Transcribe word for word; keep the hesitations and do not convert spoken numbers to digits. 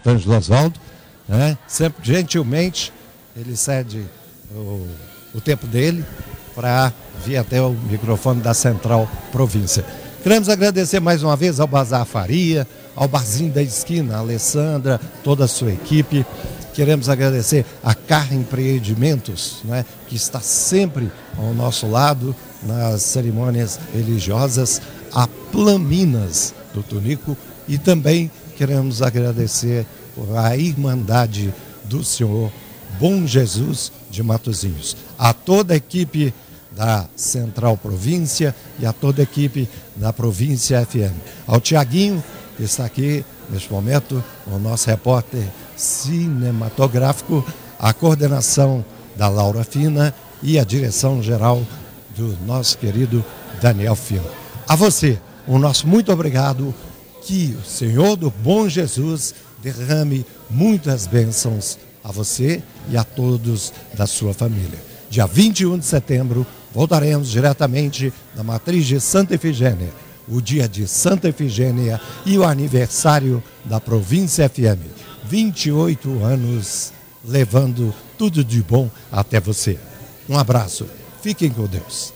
Arcângelo Oswaldo, né? Sempre gentilmente ele cede o, o tempo dele para vir até o microfone da Central Província. Queremos agradecer mais uma vez ao Bazar Faria, ao Barzinho da Esquina, a Alessandra, toda a sua equipe. Queremos agradecer a Carra Empreendimentos, né, que está sempre ao nosso lado nas cerimônias religiosas, a Plaminas do Tunico, e também queremos agradecer a Irmandade do Senhor Bom Jesus de Matozinhos, a toda a equipe da Central Província e a toda a equipe da Província F M. Ao Tiaguinho, que está aqui neste momento, o nosso repórter cinematográfico, a coordenação da Laura Fina e a direção geral do nosso querido Daniel Fina. A você, o nosso muito obrigado, que o Senhor do Bom Jesus derrame muitas bênçãos a você e a todos da sua família. Dia vinte e um de setembro, voltaremos diretamente da Matriz de Santa Efigênia, o dia de Santa Efigênia e o aniversário da Província F M. vinte e oito anos levando tudo de bom até você. Um abraço, fiquem com Deus.